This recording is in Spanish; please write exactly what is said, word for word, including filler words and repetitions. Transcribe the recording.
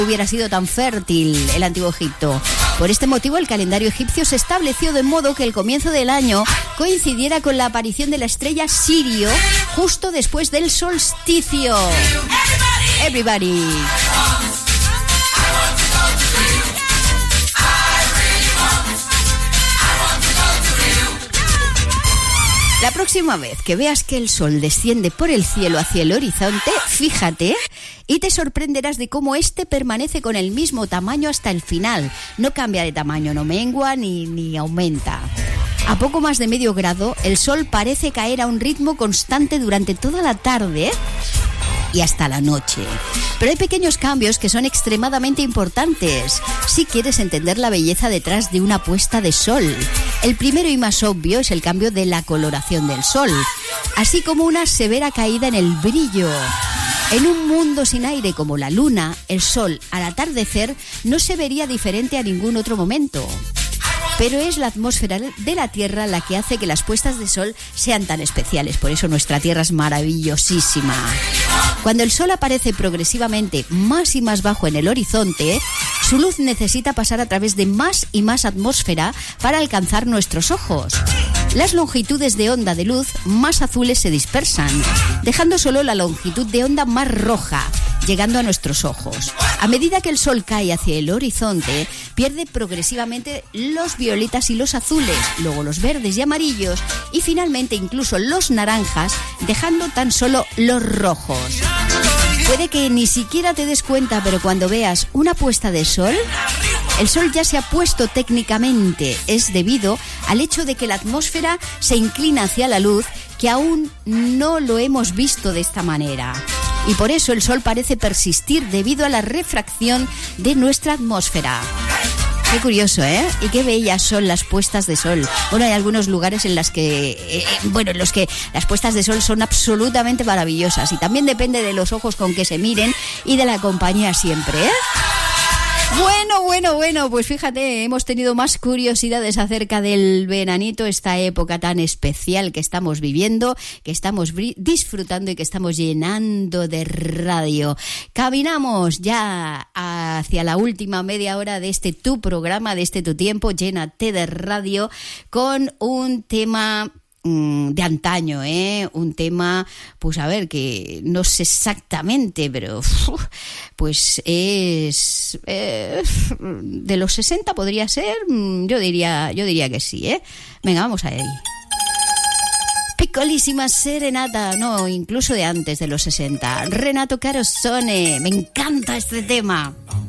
hubiera sido tan fértil el antiguo Egipto. Por este motivo, el calendario egipcio se estableció de modo que el comienzo del año coincidiera con la aparición de la estrella Sirio justo después del solsticio. Everybody. La próxima vez que veas que el sol desciende por el cielo hacia el horizonte, fíjate y te sorprenderás de cómo este permanece con el mismo tamaño hasta el final. No cambia de tamaño, no mengua ni, ni aumenta. A poco más de medio grado, el sol parece caer a un ritmo constante durante toda la tarde y hasta la noche. Pero hay pequeños cambios que son extremadamente importantes si quieres entender la belleza detrás de una puesta de sol. El primero y más obvio es el cambio de la coloración del sol, así como una severa caída en el brillo. En un mundo sin aire como la luna, el sol al atardecer no se vería diferente a ningún otro momento. Pero es la atmósfera de la Tierra la que hace que las puestas de sol sean tan especiales. Por eso nuestra Tierra es maravillosísima. Cuando el sol aparece progresivamente más y más bajo en el horizonte, su luz necesita pasar a través de más y más atmósfera para alcanzar nuestros ojos. Las longitudes de onda de luz más azules se dispersan, dejando solo la longitud de onda más roja, llegando a nuestros ojos. A medida que el sol cae hacia el horizonte, pierde progresivamente los violetas y los azules, luego los verdes y amarillos, y finalmente incluso los naranjas, dejando tan solo los rojos. Puede que ni siquiera te des cuenta, pero cuando veas una puesta de sol, el sol ya se ha puesto técnicamente. Es debido al hecho de que la atmósfera se inclina hacia la luz, que aún no lo hemos visto de esta manera. Y por eso el sol parece persistir debido a la refracción de nuestra atmósfera. Qué curioso, ¿eh? Y qué bellas son las puestas de sol. Bueno, hay algunos lugares en las que, eh, bueno, en los que las puestas de sol son absolutamente maravillosas. Y también depende de los ojos con que se miren y de la compañía siempre, ¿eh? Bueno, bueno, bueno, pues fíjate, hemos tenido más curiosidades acerca del veranito, esta época tan especial que estamos viviendo, que estamos disfrutando y que estamos llenando de radio. Caminamos ya hacia la última media hora de este tu programa, de este tu tiempo, Llénate de Radio, con un tema de antaño, ¿eh? Un tema, pues a ver, que no sé exactamente, pero uf, pues es eh, de los sesenta podría ser, yo diría, yo diría que sí, ¿eh? Venga, vamos ahí. Piccolissima Serenata, no, incluso de antes de los sesenta. Renato Carosone, me encanta este tema.